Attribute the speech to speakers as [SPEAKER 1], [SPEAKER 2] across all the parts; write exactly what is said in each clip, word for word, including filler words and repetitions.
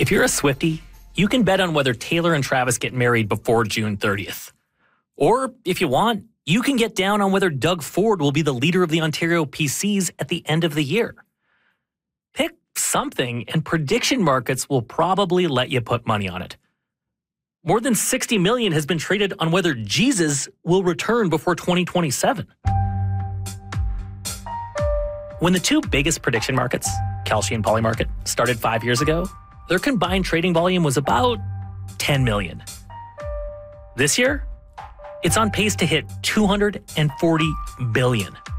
[SPEAKER 1] If you're a Swiftie, you can bet on whether Taylor and Travis get married before June thirtieth. Or, if you want, you can get down on whether Doug Ford will be the leader of the Ontario P Cs at the end of the year. Pick something, and prediction markets will probably let you put money on it. More than sixty million dollars has been traded on whether Jesus will return before twenty twenty-seven. When the two biggest prediction markets, Kalshi and Polymarket, started five years ago, their combined trading volume was about ten million dollars. This year, it's on pace to hit two hundred forty billion dollars.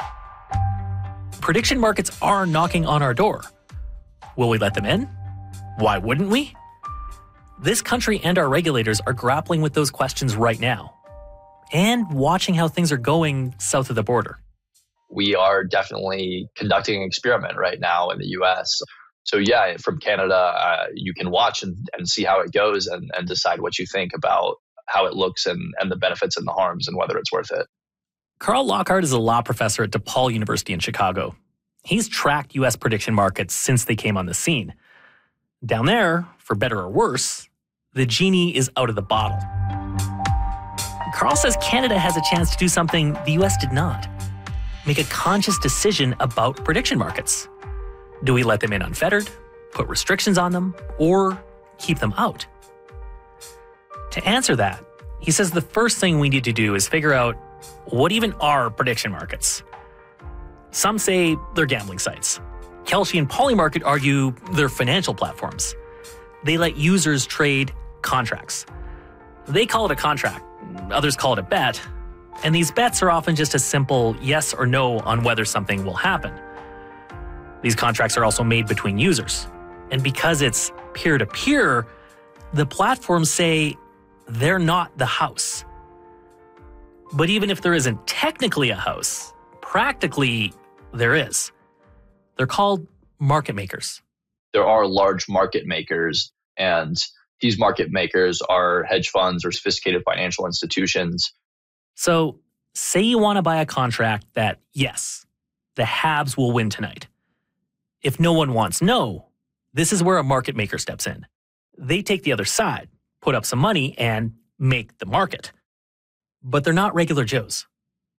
[SPEAKER 1] Prediction markets are knocking on our door. Will we let them in? Why wouldn't we? This country and our regulators are grappling with those questions right now and watching how things are going south of the border.
[SPEAKER 2] We are definitely conducting an experiment right now in the U S. So yeah, from Canada, uh, you can watch and, and see how it goes and, and decide what you think about how it looks and, and the benefits and the harms and whether it's worth it.
[SPEAKER 1] Carl Lockhart is a law professor at DePaul University in Chicago. He's tracked U S prediction markets since they came on the scene. Down there, for better or worse, the genie is out of the bottle. Carl says Canada has a chance to do something the U S did not. Make a conscious decision about prediction markets. Do we let them in unfettered, put restrictions on them, or keep them out? To answer that, he says the first thing we need to do is figure out what even are prediction markets. Some say they're gambling sites. Kalshi and Polymarket argue they're financial platforms. They let users trade contracts. They call it a contract, others call it a bet, and these bets are often just a simple yes or no on whether something will happen. These contracts are also made between users, and because it's peer-to-peer, the platforms say they're not the house. But even if there isn't technically a house, practically there is. They're called market makers.
[SPEAKER 2] There are large market makers, and these market makers are hedge funds or sophisticated financial institutions.
[SPEAKER 1] So, say you want to buy a contract that, yes, the Habs will win tonight. If no one wants no, this is where a market maker steps in. They take the other side, put up some money, and make the market. But they're not regular Joes.